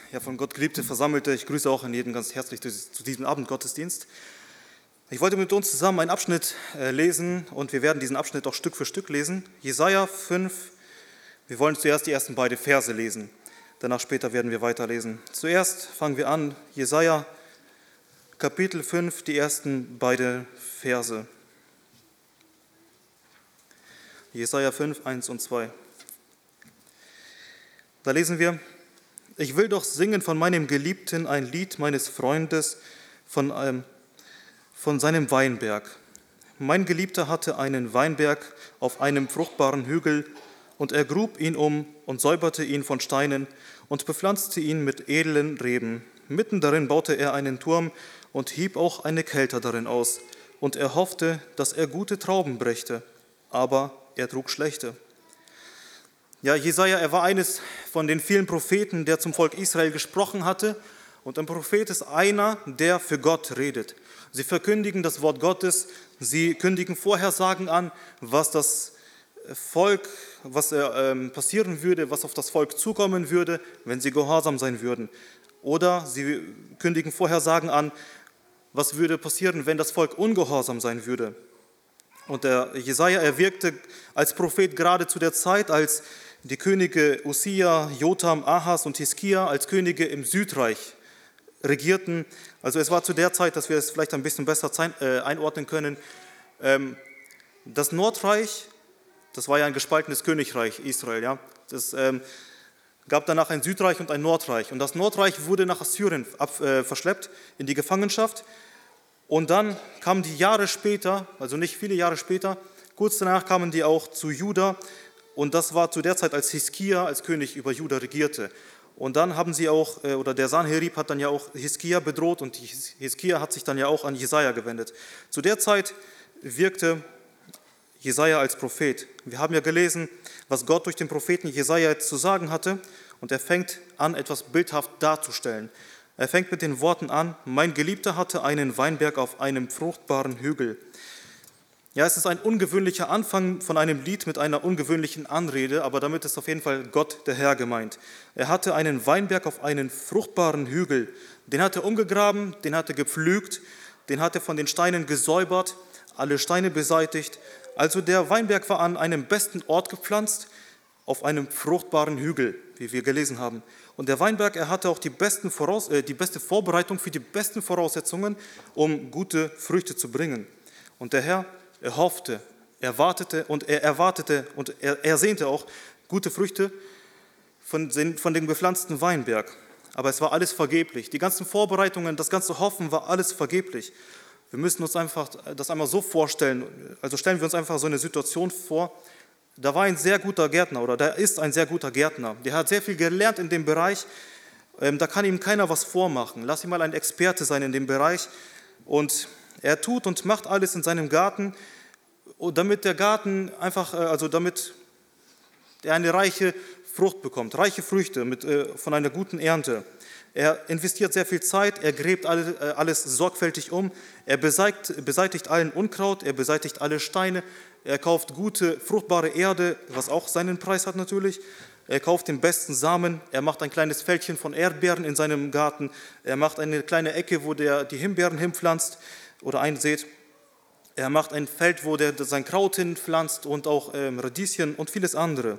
Ja, von Gott geliebte Versammelte, ich grüße auch jeden ganz herzlich zu diesem Abendgottesdienst. Ich wollte mit uns zusammen einen Abschnitt lesen und wir werden diesen Abschnitt auch Stück für Stück lesen. Jesaja 5, wir wollen zuerst die ersten beiden Verse lesen, danach später werden wir weiterlesen. Zuerst fangen wir an, Jesaja Kapitel 5, die ersten beiden Verse. Jesaja 5, 1 und 2. Da lesen wir: Ich will doch singen von meinem Geliebten ein Lied meines Freundes, von seinem Weinberg. Mein Geliebter hatte einen Weinberg auf einem fruchtbaren Hügel, und er grub ihn um und säuberte ihn von Steinen und bepflanzte ihn mit edlen Reben. Mitten darin baute er einen Turm und hieb auch eine Kelter darin aus. Und er hoffte, dass er gute Trauben brächte, aber er trug schlechte. Ja, Jesaja, er war eines von den vielen Propheten, der zum Volk Israel gesprochen hatte. Und ein Prophet ist einer, der für Gott redet. Sie verkündigen das Wort Gottes, sie kündigen Vorhersagen an, was das Volk, was passieren würde, was auf das Volk zukommen würde, wenn sie gehorsam sein würden. Oder sie kündigen Vorhersagen an, was würde passieren, wenn das Volk ungehorsam sein würde. Und der Jesaja, er wirkte als Prophet gerade zu der Zeit, als die Könige Usia, Jotham, Ahas und Hiskia als Könige im Südreich regierten. Also es war zu der Zeit, dass wir es vielleicht ein bisschen besser einordnen können. Das Nordreich, das war ja ein gespaltenes Königreich Israel. Ja? Das gab danach ein Südreich und ein Nordreich. Und das Nordreich wurde nach Assyrien verschleppt in die Gefangenschaft. Und dann kamen die Jahre später, also nicht viele Jahre später, kurz danach kamen die auch zu Juda. Und das war zu der Zeit, als Hiskia als König über Juda regierte. Und dann haben sie auch, oder der Sanherib hat dann ja auch Hiskia bedroht und Hiskia hat sich dann ja auch an Jesaja gewendet. Zu der Zeit wirkte Jesaja als Prophet. Wir haben ja gelesen, was Gott durch den Propheten Jesaja jetzt zu sagen hatte. Und er fängt an, etwas bildhaft darzustellen. Er fängt mit den Worten an: Mein Geliebter hatte einen Weinberg auf einem fruchtbaren Hügel. Ja, es ist ein ungewöhnlicher Anfang von einem Lied mit einer ungewöhnlichen Anrede, aber damit ist auf jeden Fall Gott, der Herr, gemeint. Er hatte einen Weinberg auf einem fruchtbaren Hügel. Den hat er umgegraben, den hat er gepflügt, den hat er von den Steinen gesäubert, alle Steine beseitigt. Also der Weinberg war an einem besten Ort gepflanzt, auf einem fruchtbaren Hügel, wie wir gelesen haben. Und der Weinberg, er hatte auch die beste Vorbereitung für die besten Voraussetzungen, um gute Früchte zu bringen. Und der Herr, er hoffte, er wartete und er erwartete und er ersehnte auch gute Früchte von dem gepflanzten Weinberg. Aber es war alles vergeblich. Die ganzen Vorbereitungen, das ganze Hoffen war alles vergeblich. Wir müssen uns einfach das einmal so vorstellen, also stellen wir uns einfach so eine Situation vor. Da war ein sehr guter Gärtner oder da ist ein sehr guter Gärtner. Der hat sehr viel gelernt in dem Bereich. Da kann ihm keiner was vormachen. Lass ihn mal ein Experte sein in dem Bereich. Und er tut und macht alles in seinem Garten, damit der Garten einfach, damit er eine reiche Frucht bekommt, reiche Früchte von einer guten Ernte. Er investiert sehr viel Zeit, er gräbt alles sorgfältig um, er beseitigt allen Unkraut, er beseitigt alle Steine, er kauft gute, fruchtbare Erde, was auch seinen Preis hat natürlich. Er kauft den besten Samen, er macht ein kleines Fältchen von Erdbeeren in seinem Garten, er macht eine kleine Ecke, wo der die Himbeeren hinpflanzt oder einsät. Er macht ein Feld, wo der sein Kraut hinpflanzt und auch Radieschen und vieles andere.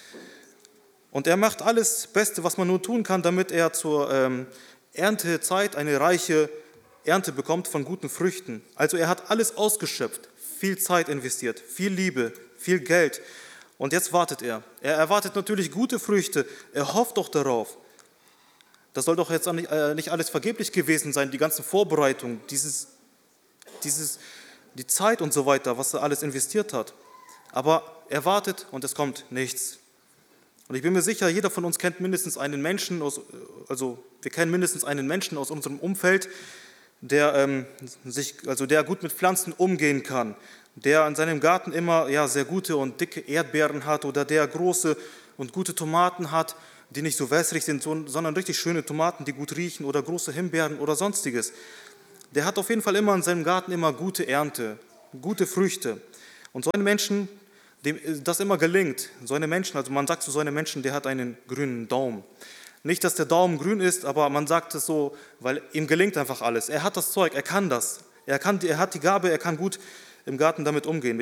Und er macht alles Beste, was man nur tun kann, damit er zur Erntezeit eine reiche Ernte bekommt von guten Früchten. Also er hat alles ausgeschöpft, viel Zeit investiert, viel Liebe, viel Geld. Und jetzt wartet er. Er erwartet natürlich gute Früchte. Er hofft doch darauf. Das soll doch jetzt nicht alles vergeblich gewesen sein, die ganzen Vorbereitungen, die Zeit und so weiter, was er alles investiert hat. Aber er wartet und es kommt nichts. Und ich bin mir sicher, jeder von uns kennt mindestens einen Menschen aus unserem Umfeld, der gut mit Pflanzen umgehen kann, der in seinem Garten immer sehr gute und dicke Erdbeeren hat oder der große und gute Tomaten hat, die nicht so wässrig sind, sondern richtig schöne Tomaten, die gut riechen oder große Himbeeren oder sonstiges. Der hat auf jeden Fall immer in seinem Garten immer gute Ernte, gute Früchte. Und so ein Menschen, dem das immer gelingt, also man sagt zu so einem Menschen, der hat einen grünen Daumen. Nicht, dass der Daumen grün ist, aber man sagt es so, weil ihm gelingt einfach alles. Er hat das Zeug, er kann das. Er hat die Gabe, er kann gut im Garten damit umgehen,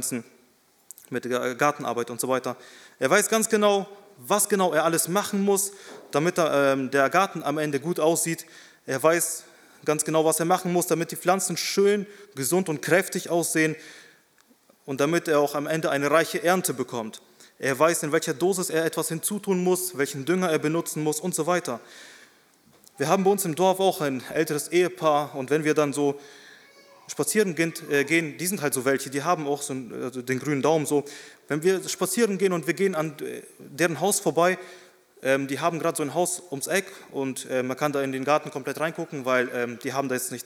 mit der Gartenarbeit und so weiter. Er weiß ganz genau, was genau er alles machen muss, damit der Garten am Ende gut aussieht. Er weiß ganz genau, was er machen muss, damit die Pflanzen schön, gesund und kräftig aussehen und damit er auch am Ende eine reiche Ernte bekommt. Er weiß, in welcher Dosis er etwas hinzutun muss, welchen Dünger er benutzen muss und so weiter. Wir haben bei uns im Dorf auch ein älteres Ehepaar und wenn wir dann so spazieren gehen, die sind halt so welche, die haben auch so den grünen Daumen so. Wenn wir spazieren gehen und wir gehen an deren Haus vorbei, die haben gerade so ein Haus ums Eck und man kann da in den Garten komplett reingucken, weil die haben da jetzt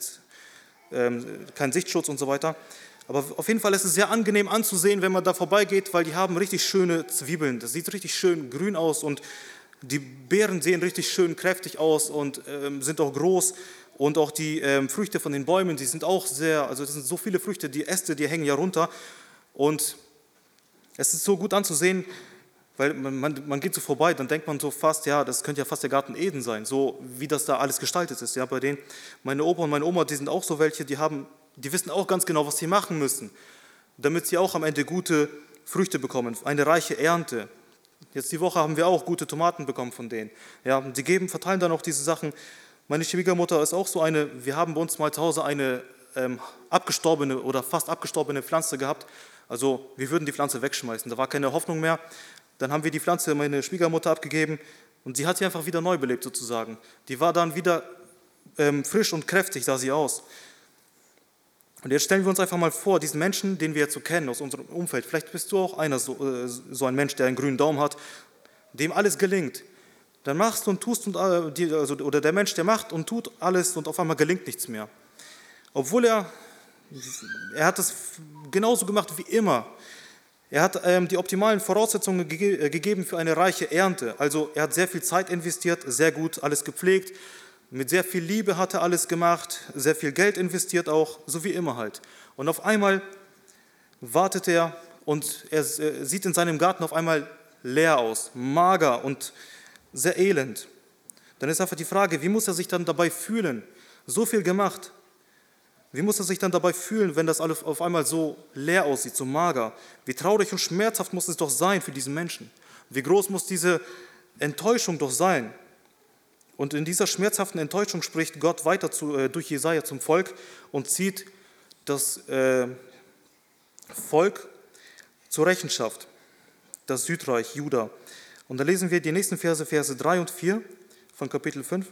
keinen Sichtschutz und so weiter. Aber auf jeden Fall ist es sehr angenehm anzusehen, wenn man da vorbeigeht, weil die haben richtig schöne Zwiebeln. Das sieht richtig schön grün aus und die Beeren sehen richtig schön kräftig aus und sind auch groß. Und auch die Früchte von den Bäumen, die sind auch also das sind so viele Früchte, die Äste, die hängen ja runter. Und es ist so gut anzusehen, weil man geht so vorbei, dann denkt man so fast, ja, das könnte ja fast der Garten Eden sein, so wie das da alles gestaltet ist. Ja, bei denen, meine Opa und meine Oma, die sind auch so welche, die wissen auch ganz genau, was sie machen müssen, damit sie auch am Ende gute Früchte bekommen, eine reiche Ernte. Jetzt die Woche haben wir auch gute Tomaten bekommen von denen. Ja, die verteilen dann auch diese Sachen. Meine Schwiegermutter ist auch so wir haben bei uns mal zu Hause eine abgestorbene oder fast abgestorbene Pflanze gehabt. Also wir würden die Pflanze wegschmeißen, da war keine Hoffnung mehr. Dann haben wir die Pflanze meine Schwiegermutter abgegeben und sie hat sie einfach wieder neu belebt sozusagen. Die war dann wieder frisch und kräftig, sah sie aus. Und jetzt stellen wir uns einfach mal vor, diesen Menschen, den wir jetzt so kennen aus unserem Umfeld, vielleicht bist du auch einer so ein Mensch, der einen grünen Daumen hat, dem alles gelingt. Dann machst du und tust, oder der Mensch, der macht und tut alles und auf einmal gelingt nichts mehr. Obwohl er hat es genauso gemacht wie immer. Er hat die optimalen Voraussetzungen gegeben für eine reiche Ernte. Also er hat sehr viel Zeit investiert, sehr gut alles gepflegt, mit sehr viel Liebe hat er alles gemacht, sehr viel Geld investiert auch, so wie immer halt. Und auf einmal wartet er und er sieht in seinem Garten auf einmal leer aus, mager und sehr elend. Dann ist einfach die Frage, wie muss er sich dann dabei fühlen? So viel gemacht. Wie muss er sich dann dabei fühlen, wenn das alles auf einmal so leer aussieht, so mager? Wie traurig und schmerzhaft muss es doch sein für diesen Menschen? Wie groß muss diese Enttäuschung doch sein? Und in dieser schmerzhaften Enttäuschung spricht Gott weiter durch Jesaja zum Volk und zieht das Volk zur Rechenschaft, das Südreich, Juda. Und da lesen wir die nächsten Verse 3 und 4 von Kapitel 5.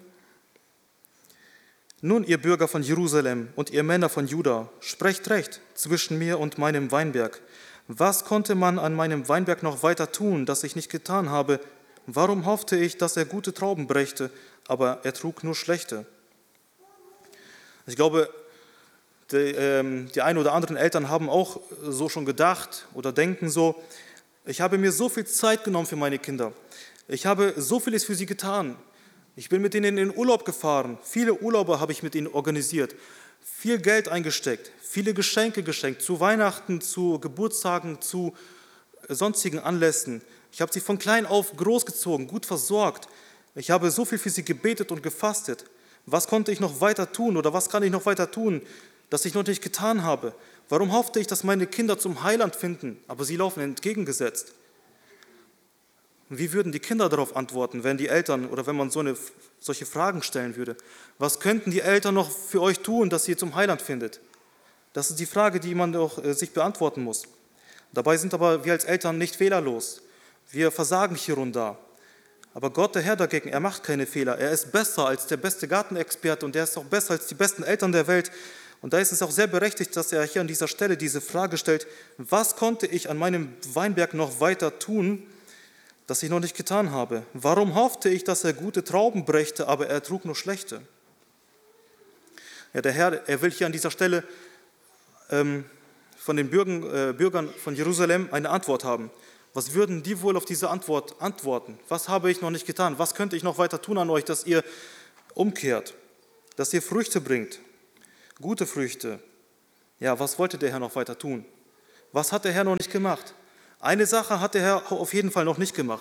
Nun, ihr Bürger von Jerusalem und ihr Männer von Juda, sprecht recht zwischen mir und meinem Weinberg. Was konnte man an meinem Weinberg noch weiter tun, das ich nicht getan habe? Warum hoffte ich, dass er gute Trauben brächte, aber er trug nur schlechte? Ich glaube, die ein oder anderen Eltern haben auch so schon gedacht oder denken so, ich habe mir so viel Zeit genommen für meine Kinder. Ich habe so vieles für sie getan. Ich bin mit ihnen in den Urlaub gefahren. Viele Urlaube habe ich mit ihnen organisiert. Viel Geld eingesteckt, viele Geschenke geschenkt, zu Weihnachten, zu Geburtstagen, zu sonstigen Anlässen. Ich habe sie von klein auf großgezogen, gut versorgt. Ich habe so viel für sie gebetet und gefastet. Was konnte ich noch weiter tun oder was kann ich noch weiter tun, das ich noch nicht getan habe? Warum hoffte ich, dass meine Kinder zum Heiland finden, aber sie laufen entgegengesetzt? Wie würden die Kinder darauf antworten, wenn die Eltern oder wenn man solche Fragen stellen würde? Was könnten die Eltern noch für euch tun, dass ihr zum Heiland findet? Das ist die Frage, die man auch sich beantworten muss. Dabei sind aber wir als Eltern nicht fehlerlos. Wir versagen hier und da. Aber Gott, der Herr dagegen, er macht keine Fehler. Er ist besser als der beste Gartenexperte und er ist auch besser als die besten Eltern der Welt. Und da ist es auch sehr berechtigt, dass er hier an dieser Stelle diese Frage stellt, was konnte ich an meinem Weinberg noch weiter tun, das ich noch nicht getan habe? Warum hoffte ich, dass er gute Trauben brächte, aber er trug nur schlechte? Ja, der Herr, er will hier an dieser Stelle von den Bürgern von Jerusalem eine Antwort haben. Was würden die wohl auf diese Antwort antworten? Was habe ich noch nicht getan? Was könnte ich noch weiter tun an euch, dass ihr umkehrt, dass ihr Früchte bringt? Gute Früchte. Ja, was wollte der Herr noch weiter tun? Was hat der Herr noch nicht gemacht? Eine Sache hat der Herr auf jeden Fall noch nicht gemacht.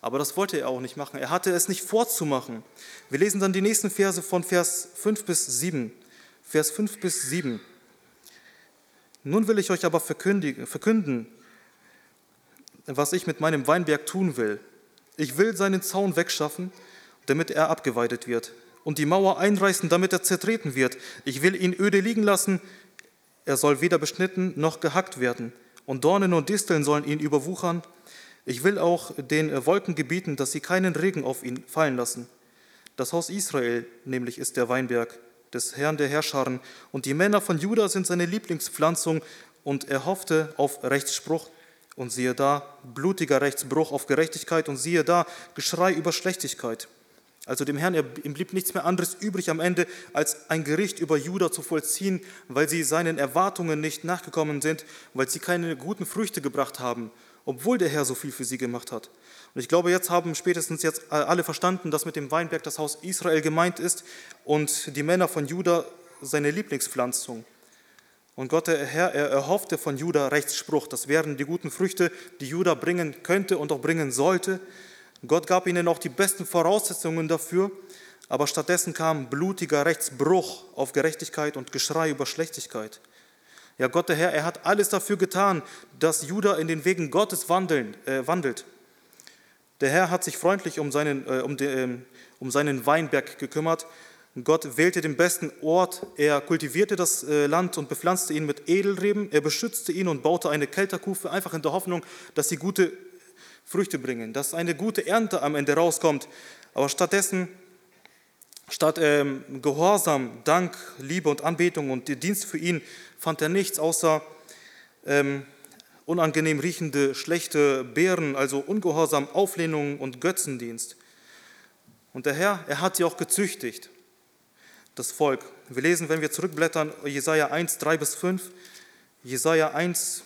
Aber das wollte er auch nicht machen. Er hatte es nicht vorzumachen. Wir lesen dann die nächsten Verse von Vers 5 bis 7. Vers 5 bis 7. Nun will ich euch aber verkünden, was ich mit meinem Weinberg tun will. Ich will seinen Zaun wegschaffen, damit er abgeweidet wird, und die Mauer einreißen, damit er zertreten wird. Ich will ihn öde liegen lassen, er soll weder beschnitten noch gehackt werden, und Dornen und Disteln sollen ihn überwuchern. Ich will auch den Wolken gebieten, dass sie keinen Regen auf ihn fallen lassen. Das Haus Israel nämlich ist der Weinberg des Herrn der Herrscharen, und die Männer von Juda sind seine Lieblingspflanzung, und er hoffte auf Rechtsspruch, und siehe da, blutiger Rechtsbruch auf Gerechtigkeit, und siehe da, Geschrei über Schlechtigkeit. Also dem Herrn, ihm blieb nichts mehr anderes übrig am Ende, als ein Gericht über Juda zu vollziehen, weil sie seinen Erwartungen nicht nachgekommen sind, weil sie keine guten Früchte gebracht haben, obwohl der Herr so viel für sie gemacht hat. Und ich glaube, jetzt haben spätestens jetzt alle verstanden, dass mit dem Weinberg das Haus Israel gemeint ist und die Männer von Juda seine Lieblingspflanzung. Und Gott, der Herr, er erhoffte von Juda Rechtsspruch. Das wären die guten Früchte, die Juda bringen könnte und auch bringen sollte. Gott gab ihnen auch die besten Voraussetzungen dafür, aber stattdessen kam blutiger Rechtsbruch auf Gerechtigkeit und Geschrei über Schlechtigkeit. Ja, Gott, der Herr, er hat alles dafür getan, dass Juda in den Wegen Gottes wandelt. Der Herr hat sich freundlich um seinen Weinberg gekümmert. Gott wählte den besten Ort, er kultivierte das Land und bepflanzte ihn mit Edelreben, er beschützte ihn und baute eine Kelterkufe, einfach in der Hoffnung, dass sie gute Früchte bringen, dass eine gute Ernte am Ende rauskommt. Aber statt Gehorsam, Dank, Liebe und Anbetung und der Dienst für ihn, fand er nichts außer unangenehm riechende, schlechte Beeren, also Ungehorsam, Auflehnung und Götzendienst. Und der Herr, er hat sie auch gezüchtigt, das Volk. Wir lesen, wenn wir zurückblättern, Jesaja 1, 3 bis 5, Jesaja 1,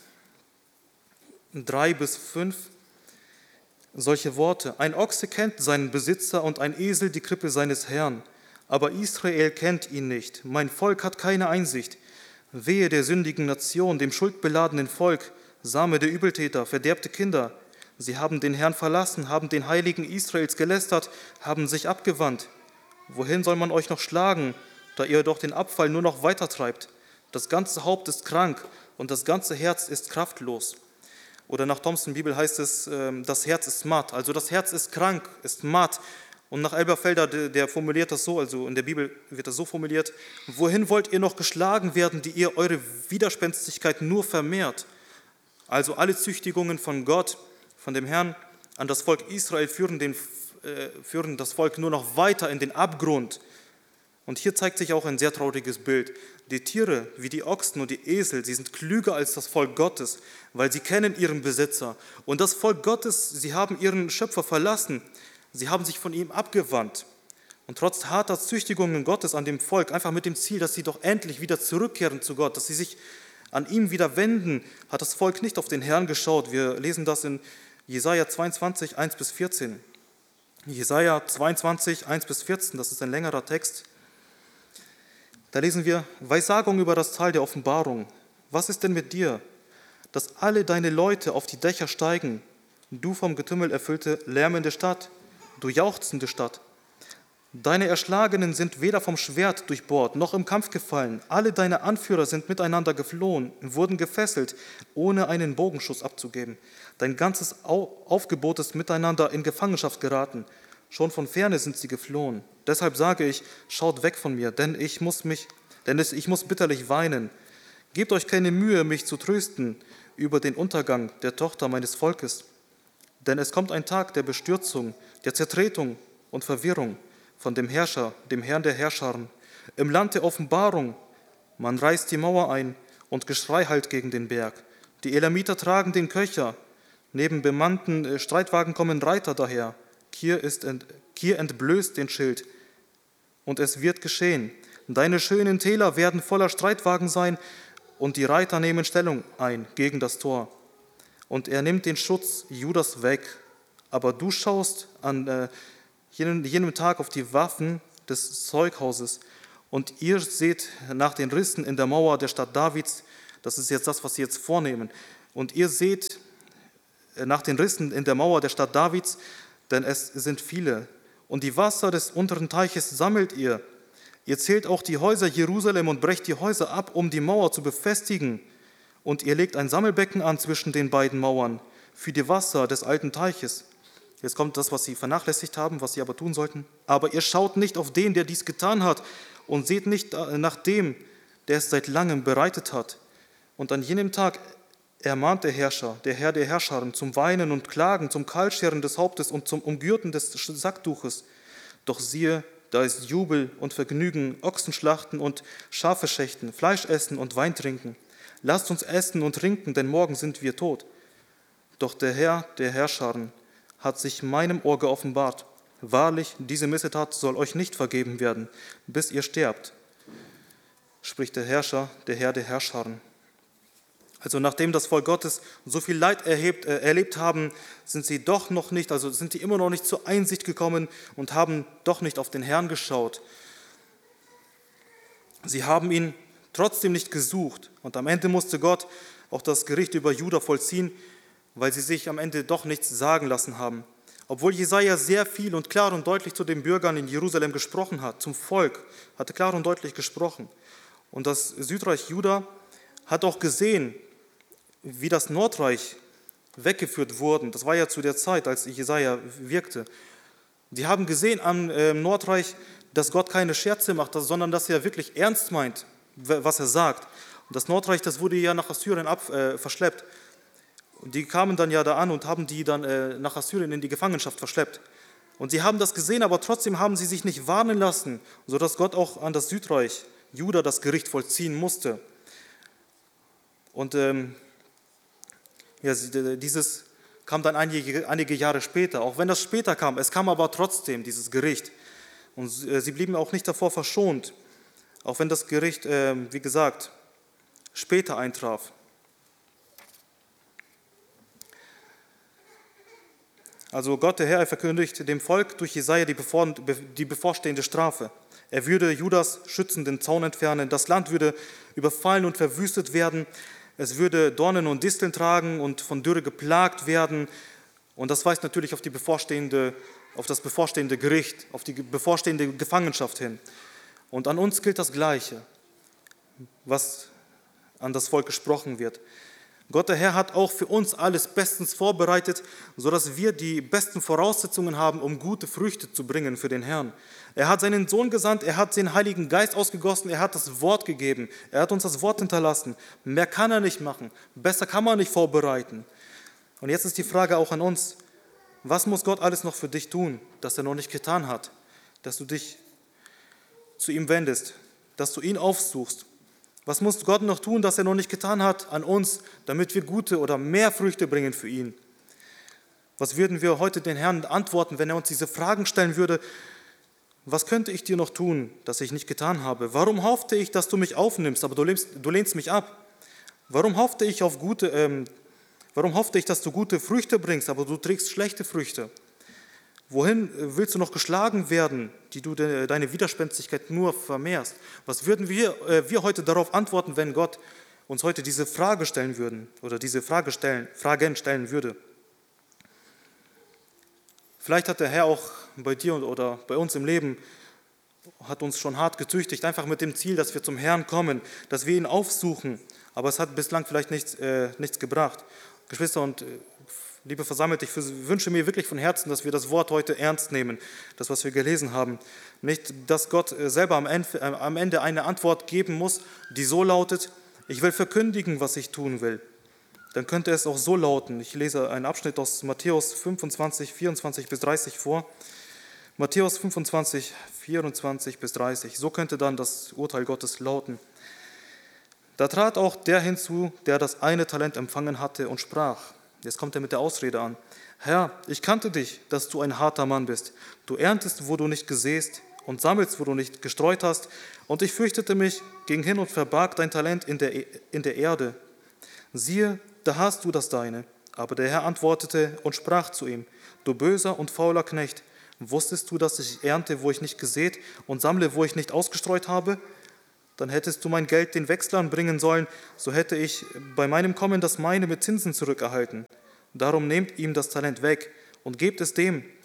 3 bis 5, solche Worte. Ein Ochse kennt seinen Besitzer und ein Esel die Krippe seines Herrn. Aber Israel kennt ihn nicht. Mein Volk hat keine Einsicht. Wehe der sündigen Nation, dem schuldbeladenen Volk, Same der Übeltäter, verderbte Kinder. Sie haben den Herrn verlassen, haben den Heiligen Israels gelästert, haben sich abgewandt. Wohin soll man euch noch schlagen, da ihr doch den Abfall nur noch weitertreibt? Das ganze Haupt ist krank und das ganze Herz ist kraftlos. Oder nach Thompson Bibel heißt es, das Herz ist matt. Also das Herz ist krank, ist matt. Und nach Elberfelder, der formuliert das so, also in der Bibel wird das so formuliert: Wohin wollt ihr noch geschlagen werden, die ihr eure Widerspenstigkeit nur vermehrt? Also alle Züchtigungen von Gott, von dem Herrn an das Volk Israel führen das Volk nur noch weiter in den Abgrund. Und hier zeigt sich auch ein sehr trauriges Bild. Die Tiere, wie die Ochsen und die Esel, sie sind klüger als das Volk Gottes, weil sie kennen ihren Besitzer. Und das Volk Gottes, sie haben ihren Schöpfer verlassen. Sie haben sich von ihm abgewandt. Und trotz harter Züchtigungen Gottes an dem Volk, einfach mit dem Ziel, dass sie doch endlich wieder zurückkehren zu Gott, dass sie sich an ihm wieder wenden, hat das Volk nicht auf den Herrn geschaut. Wir lesen das in Jesaja 22, 1 bis 14. Jesaja 22, 1 bis 14, das ist ein längerer Text. Da lesen wir: Weissagung über das Tal der Offenbarung. Was ist denn mit dir, dass alle deine Leute auf die Dächer steigen, du vom Getümmel erfüllte, lärmende Stadt, du jauchzende Stadt? Deine Erschlagenen sind weder vom Schwert durchbohrt, noch im Kampf gefallen. Alle deine Anführer sind miteinander geflohen, wurden gefesselt, ohne einen Bogenschuss abzugeben. Dein ganzes Aufgebot ist miteinander in Gefangenschaft geraten. Schon von ferne sind sie geflohen. Deshalb sage ich, schaut weg von mir, denn ich muss bitterlich weinen. Gebt euch keine Mühe, mich zu trösten über den Untergang der Tochter meines Volkes. Denn es kommt ein Tag der Bestürzung, der Zertretung und Verwirrung von dem Herrscher, dem Herrn der Herrscharen. Im Land der Offenbarung, man reißt die Mauer ein und Geschrei hallt gegen den Berg. Die Elamiter tragen den Köcher, neben bemannten Streitwagen kommen Reiter daher. Kir entblößt den Schild, und es wird geschehen. Deine schönen Täler werden voller Streitwagen sein, und die Reiter nehmen Stellung ein gegen das Tor. Und er nimmt den Schutz Judas weg. Aber du schaust an jenem Tag auf die Waffen des Zeughauses, und ihr seht nach den Rissen in der Mauer der Stadt Davids. Das ist jetzt das, was sie jetzt vornehmen. Und ihr seht nach den Rissen in der Mauer der Stadt Davids, denn es sind viele. Und die Wasser des unteren Teiches sammelt ihr. Ihr zählt auch die Häuser Jerusalem und brecht die Häuser ab, um die Mauer zu befestigen. Und ihr legt ein Sammelbecken an zwischen den beiden Mauern für die Wasser des alten Teiches. Jetzt kommt das, was sie vernachlässigt haben, was sie aber tun sollten. Aber ihr schaut nicht auf den, der dies getan hat, und seht nicht nach dem, der es seit langem bereitet hat. Und an jenem Tag ermahnt der Herrscher, der Herr der Herrscharen, zum Weinen und Klagen, zum Kahlscheren des Hauptes und zum Umgürten des Sacktuches. Doch siehe, da ist Jubel und Vergnügen, Ochsenschlachten und Schafe schächten, Fleisch essen und Wein trinken. Lasst uns essen und trinken, denn morgen sind wir tot. Doch der Herr der Herrscharen hat sich meinem Ohr geoffenbart. Wahrlich, diese Missetat soll euch nicht vergeben werden, bis ihr sterbt, spricht der Herrscher, der Herr der Herrscharen. Also nachdem das Volk Gottes so viel Leid erlebt haben, sind sie doch noch nicht, also sind die immer noch nicht zur Einsicht gekommen und haben doch nicht auf den Herrn geschaut. Sie haben ihn trotzdem nicht gesucht und am Ende musste Gott auch das Gericht über Juda vollziehen, weil sie sich am Ende doch nichts sagen lassen haben. Obwohl Jesaja sehr viel und klar und deutlich zu den Bürgern in Jerusalem gesprochen hat, zum Volk, hatte klar und deutlich gesprochen. Und das Südreich Juda hat auch gesehen, wie das Nordreich weggeführt wurde. Das war ja zu der Zeit, als Jesaja wirkte. Die haben gesehen am Nordreich, dass Gott keine Scherze macht, sondern dass er wirklich ernst meint, was er sagt. Und das Nordreich, das wurde ja nach Assyrien verschleppt. Und die kamen dann ja da an und haben die dann nach Assyrien in die Gefangenschaft verschleppt. Und sie haben das gesehen, aber trotzdem haben sie sich nicht warnen lassen, sodass Gott auch an das Südreich, Juda, das Gericht vollziehen musste. Und dieses kam dann einige Jahre später, auch wenn das später kam. Es kam aber trotzdem, dieses Gericht. Und sie blieben auch nicht davor verschont, auch wenn das Gericht, wie gesagt, später eintraf. Also Gott, der Herr, verkündigt dem Volk durch Jesaja die bevorstehende Strafe. Er würde Judas schützenden Zaun entfernen, das Land würde überfallen und verwüstet werden, es würde Dornen und Disteln tragen und von Dürre geplagt werden. Und das weist natürlich auf das bevorstehende Gericht, auf die bevorstehende Gefangenschaft hin. Und an uns gilt das Gleiche, was an das Volk gesprochen wird. Gott, der Herr, hat auch für uns alles bestens vorbereitet, sodass wir die besten Voraussetzungen haben, um gute Früchte zu bringen für den Herrn. Er hat seinen Sohn gesandt, er hat den Heiligen Geist ausgegossen, er hat das Wort gegeben, er hat uns das Wort hinterlassen. Mehr kann er nicht machen, besser kann man nicht vorbereiten. Und jetzt ist die Frage auch an uns, was muss Gott alles noch für dich tun, das er noch nicht getan hat, dass du dich zu ihm wendest, dass du ihn aufsuchst. Was muss Gott noch tun, das er noch nicht getan hat an uns, damit wir gute oder mehr Früchte bringen für ihn? Was würden wir heute den Herrn antworten, wenn er uns diese Fragen stellen würde? Was könnte ich dir noch tun, das ich nicht getan habe? Warum hoffte ich, dass du mich aufnimmst, aber du lehnst mich ab? Warum hoffte ich, dass du gute Früchte bringst, aber du trägst schlechte Früchte? Wohin willst du noch geschlagen werden, die du deine Widerspenstigkeit nur vermehrst? Was würden wir heute darauf antworten, wenn Gott uns heute diese Frage stellen würden oder diese Fragen stellen würde? Vielleicht hat der Herr auch bei dir oder bei uns im Leben, hat uns schon hart gezüchtigt, einfach mit dem Ziel, dass wir zum Herrn kommen, dass wir ihn aufsuchen. Aber es hat bislang vielleicht nichts gebracht. Geschwister und liebe Versammelte, ich wünsche mir wirklich von Herzen, dass wir das Wort heute ernst nehmen, das, was wir gelesen haben. Nicht, dass Gott selber am Ende eine Antwort geben muss, die so lautet, ich will verkündigen, was ich tun will. Dann könnte es auch so lauten, ich lese einen Abschnitt aus Matthäus 25, 24 bis 30 vor. Matthäus 25, 24 bis 30, so könnte dann das Urteil Gottes lauten. Da trat auch der hinzu, der das eine Talent empfangen hatte und sprach, jetzt kommt er mit der Ausrede an, Herr, ich kannte dich, dass du ein harter Mann bist. Du erntest, wo du nicht gesäst und sammelst, wo du nicht gestreut hast. Und ich fürchtete mich, ging hin und verbarg dein Talent in der Erde. Siehe, da hast du das deine. Aber der Herr antwortete und sprach zu ihm, du böser und fauler Knecht, wusstest du, dass ich ernte, wo ich nicht gesät und sammle, wo ich nicht ausgestreut habe? Dann hättest du mein Geld den Wechslern bringen sollen, so hätte ich bei meinem Kommen das meine mit Zinsen zurückerhalten. Darum nehmt ihm das Talent weg und gebt es dem,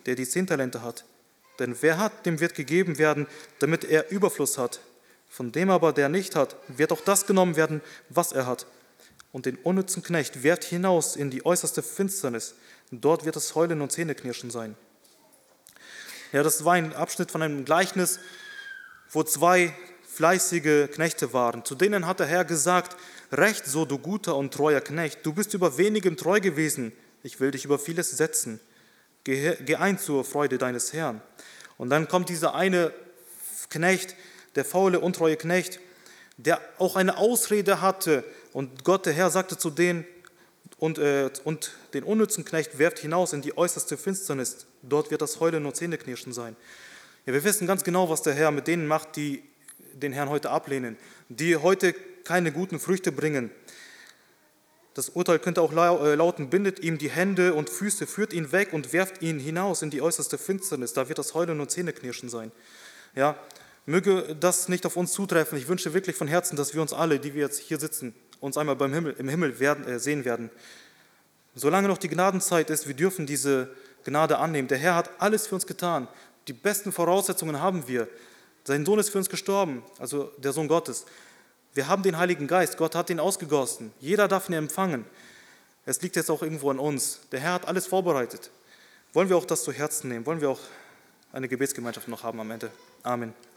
der die 10 Talente hat. Denn wer hat, dem wird gegeben werden, damit er Überfluss hat. Von dem aber, der nicht hat, wird auch das genommen werden, was er hat. Und den unnützen Knecht werft hinaus in die äußerste Finsternis. Dort wird es Heulen und Zähneknirschen sein. Ja, das war ein Abschnitt von einem Gleichnis, wo 2 fleißige Knechte waren. Zu denen hat der Herr gesagt: Recht so, du guter und treuer Knecht, du bist über wenigem treu gewesen, ich will dich über vieles setzen. Geh ein zur Freude deines Herrn. Und dann kommt dieser eine Knecht, der faule, untreue Knecht, der auch eine Ausrede hatte. Und Gott, der Herr, sagte zu denen, und den unnützen Knecht werft hinaus in die äußerste Finsternis. Dort wird das Heulen und Zähneknirschen sein. Ja, wir wissen ganz genau, was der Herr mit denen macht, die den Herrn heute ablehnen, die heute keine guten Früchte bringen. Das Urteil könnte auch lauten: bindet ihm die Hände und Füße, führt ihn weg und werft ihn hinaus in die äußerste Finsternis. Da wird das Heulen und Zähneknirschen sein. Ja, möge das nicht auf uns zutreffen. Ich wünsche wirklich von Herzen, dass wir uns alle, die wir jetzt hier sitzen, uns einmal im Himmel sehen werden. Solange noch die Gnadenzeit ist, wir dürfen diese Gnade annehmen. Der Herr hat alles für uns getan. Die besten Voraussetzungen haben wir. Sein Sohn ist für uns gestorben, also der Sohn Gottes. Wir haben den Heiligen Geist, Gott hat ihn ausgegossen. Jeder darf ihn empfangen. Es liegt jetzt auch irgendwo an uns. Der Herr hat alles vorbereitet. Wollen wir auch das zu Herzen nehmen? Wollen wir auch eine Gebetsgemeinschaft noch haben am Ende? Amen.